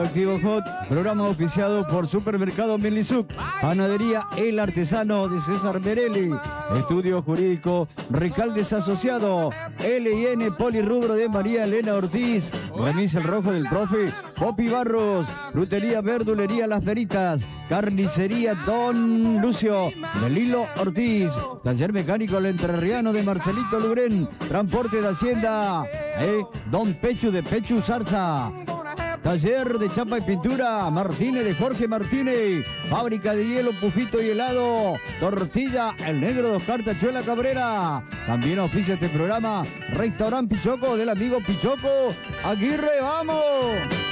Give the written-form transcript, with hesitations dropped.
Radioactivo Hot, programa oficiado por Supermercado Milizuc, Panadería El Artesano de César Merelli, Estudio Jurídico Ricaldes Asociado, L&N Polirrubro de María Elena Ortiz, Remis El Rojo del Profe, Popi Barros, Frutería Verdulería Las Veritas, Carnicería Don Lucio, de Lilo Ortiz, Taller Mecánico El Entrerriano de Marcelito Lugren, Transporte de Hacienda, Don Pechu de Pechu Zarza, Taller de Chapa y Pintura Martínez de Jorge Martínez, Fábrica de Hielo, Pufito y Helado, Tortilla El Negro de Oscar Tachuela Cabrera. También auspicia este programa Restaurante Pichoco del amigo Pichoco Aguirre. ¡Vamos!